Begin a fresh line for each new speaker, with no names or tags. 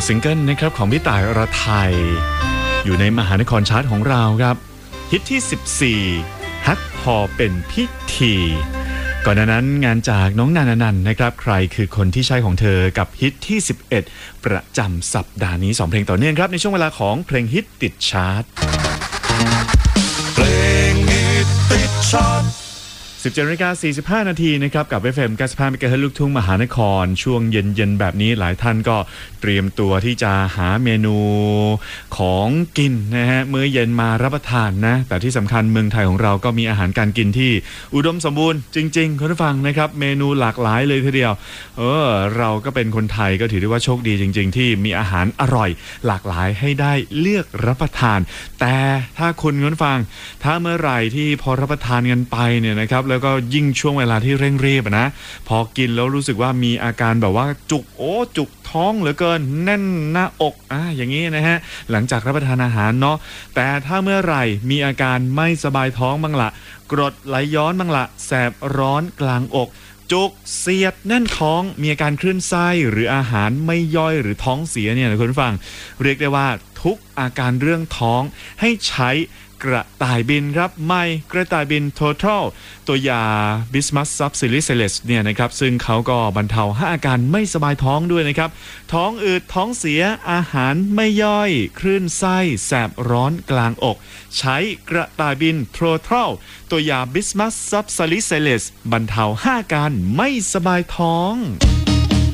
ซิงเกิลนะครับของพี่ต่ายอรไทยอยู่ในมหานครชาร์ตของเราครับฮิตที่14ฮักพอเป็นพิธีก่อนหน้านั้นงานจากน้องนันนะครับใครคือคนที่ใช่ของเธอกับฮิตที่11ประจำสัปดาห์นี้2เพลงต่อเนื่องครับในช่วงเวลาของเพลงฮิตติดชาร์ต
เพลงฮิตติดชาร์ต
17:45 นาทีนะครับกับ FM 95 MHz ลูกทุ่งมหานครช่วงเย็นๆแบบนี้หลายท่านก็เตรียมตัวที่จะหาเมนูของกินนะฮะมื้อเย็นมารับประทานนะแต่ที่สำคัญเมืองไทยของเราก็มีอาหารการกินที่อุดมสมบูรณ์จริงๆคุณผู้ฟังนะครับเมนูหลากหลายเลยทีเดียวเราก็เป็นคนไทยก็ถือได้ว่าโชคดีจริงๆที่มีอาหารอร่อยหลากหลายให้ได้เลือกรับประทานแต่ถ้าคุณผู้ฟังถ้าเมื่อไหร่ที่พอรับประทานกันไปเนี่ยนะครับแล้วก็ยิ่งช่วงเวลาที่เร่งรีบนะพอกินแล้วรู้สึกว่ามีอาการแบบว่าจุกท้องเหลือเกินแน่นหน้าอกอย่างนี้นะฮะหลังจากรับประทานอาหารเนาะแต่ถ้าเมื่อไหร่มีอาการไม่สบายท้องบ้างละกรดไหลย้อนบ้างละแสบร้อนกลางอกจุกเสียดแน่นท้องมีอาการคลื่นไส้หรืออาหารไม่ย่อยหรือท้องเสียเนี่ยนะคุณผู้ฟังเรียกได้ว่าทุกอาการเรื่องท้องให้ใช้กระต่ายบินครับไม่กระต่ายบิน Total ตัวยา Bismuth Subsiliceless เนี่ยนะครับซึ่งเขาก็บรรเทาให้อาการไม่สบายท้องด้วยนะครับท้องอืดท้องเสียอาหารไม่ย่อยคลื่นไส้แสบร้อนกลางอกใช้กระต่ายบิน Total ตัวยา Bismuth Subsiliceless บรรเทาให้อาการไม่สบายท้อง